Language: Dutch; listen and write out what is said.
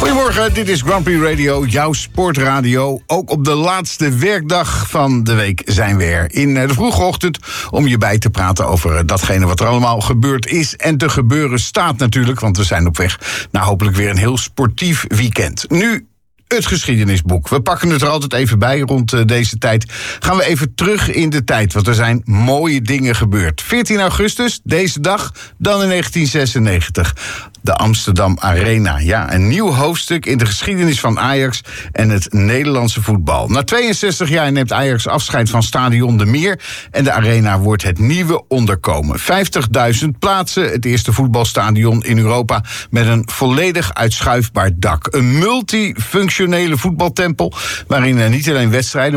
Goedemorgen, dit is Grand Prix Radio, jouw sportradio. Ook op de laatste werkdag van de week zijn we er in de vroege ochtend om je bij te praten over datgene wat er allemaal gebeurd is en te gebeuren staat natuurlijk, want we zijn op weg naar hopelijk weer een heel sportief weekend. Nu het geschiedenisboek. We pakken het er altijd even bij rond deze tijd. Gaan we even terug in de tijd, want er zijn mooie dingen gebeurd. 14 augustus, deze dag, dan in 1996. De Amsterdam Arena. Ja, een nieuw hoofdstuk in de geschiedenis van Ajax en het Nederlandse voetbal. Na 62 jaar neemt Ajax afscheid van Stadion de Meer en de Arena wordt het nieuwe onderkomen. 50.000 plaatsen, het eerste voetbalstadion in Europa met een volledig uitschuifbaar dak. Een multifunctionele voetbaltempel waarin niet alleen wedstrijden